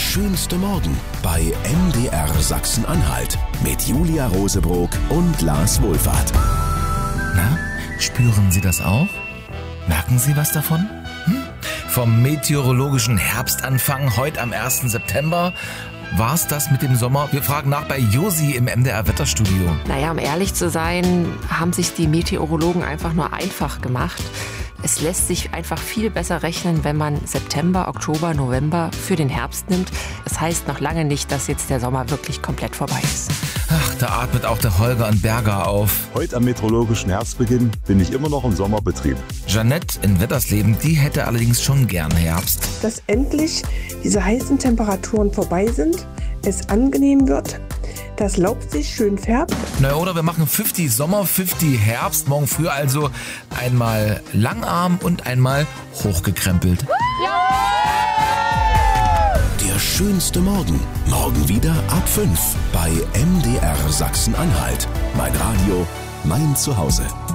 schönste Morgen bei MDR Sachsen-Anhalt mit Julia Rosebrock und Lars Wohlfahrt. Na, spüren Sie das auch? Merken Sie was davon? Vom meteorologischen Herbstanfang heute am 1. September. War's das mit dem Sommer? Wir fragen nach bei Josi im MDR-Wetterstudio. Naja, um ehrlich zu sein, haben sich die Meteorologen einfach nur einfach gemacht. Es lässt sich einfach viel besser rechnen, wenn man September, Oktober, November für den Herbst nimmt. Das heißt noch lange nicht, dass jetzt der Sommer wirklich komplett vorbei ist. Ach, da atmet auch der Holger und Berger auf. Heute am meteorologischen Herbstbeginn bin ich immer noch im Sommerbetrieb. Jeanette in Wettersleben, die hätte allerdings schon gern Herbst. Dass endlich diese heißen Temperaturen vorbei sind, es angenehm wird, das Laub sich schön färbt. Na, oder wir machen 50 Sommer, 50 Herbst. Morgen früh also einmal Langarm und einmal hochgekrempelt. Der schönste Morgen. Morgen wieder ab 5 bei MDR Sachsen-Anhalt. Mein Radio, mein Zuhause.